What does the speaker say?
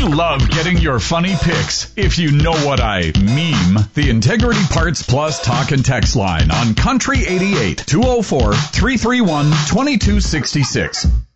love getting your funny pics, if you know what I meme. The Integrity Parts Plus talk and text line on Country 88 204-331-2266.